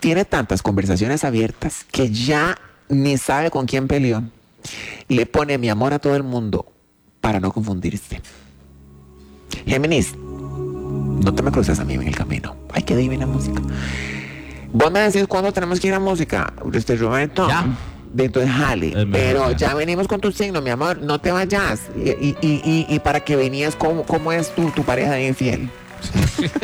tiene tantas conversaciones abiertas que ya ni sabe con quién peleó. Le pone mi amor a todo el mundo para no confundirse. Géminis, no te me cruces a mí en el camino. Ay, qué divina música. Vos me decís cuándo tenemos que ir a música, Roberto. Ya. Dentro de Jale. Es mejor, Pero ya. ya venimos con tu signo, mi amor. No te vayas. Y para que venías, ¿cómo es tu pareja de infiel?